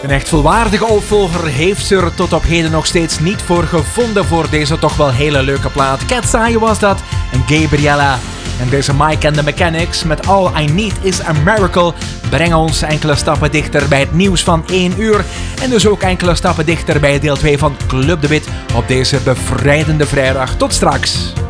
Een echt volwaardige opvolger heeft ze er tot op heden nog steeds niet voor gevonden voor deze toch wel hele leuke plaat. Cat's Eye was dat en Gabriella. En deze Mike and the Mechanics met All I Need Is a Miracle brengen ons enkele stappen dichter bij het nieuws van 1 uur. En dus ook enkele stappen dichter bij deel 2 van Club de Wit op deze bevrijdende vrijdag. Tot straks!